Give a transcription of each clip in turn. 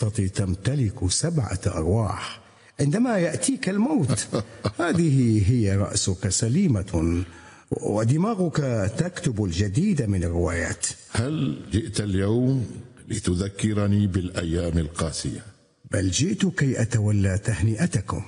القطط تمتلك 7 أرواح. عندما يأتيك الموت هذه هي رأسك سليمة ودماغك تكتب الجديد من الروايات. هل جئت اليوم لتذكرني بالأيام القاسية؟ بل جئت كي أتولى تهنئتكم.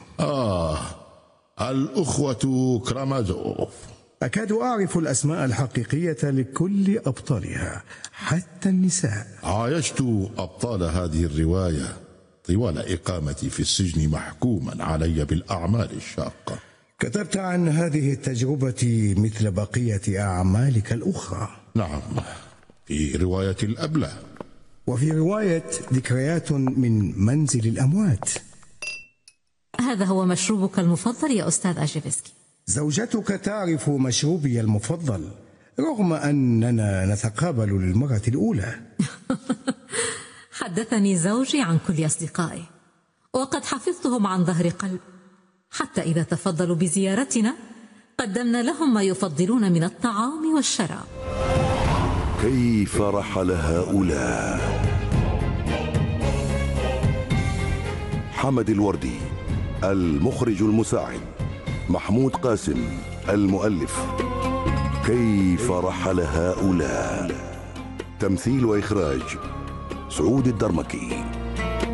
الأخوة كرامازوف. أكاد أعرف الأسماء الحقيقية لكل أبطالها حتى النساء. عايشت أبطال هذه الرواية طوال إقامتي في السجن محكوما علي بالأعمال الشاقة. كتبت عن هذه التجربة مثل بقية أعمالك الأخرى. نعم، في رواية الأبلة، وفي رواية ذكريات من منزل الأموات. هذا هو مشروبك المفضل يا أستاذ أجيفسكي. زوجتك تعرف مشروبي المفضل رغم أننا نتقابل للمرة الأولى. حدثني زوجي عن كل أصدقائي وقد حفظتهم عن ظهر قلب، حتى إذا تفضلوا بزيارتنا قدمنا لهم ما يفضلون من الطعام والشراب. كيف رحل هؤلاء؟ حمد الوردي المخرج المساعد، محمود قاسم المؤلف. كيف رحل هؤلاء؟ تمثيل وإخراج سعود الدرمكي.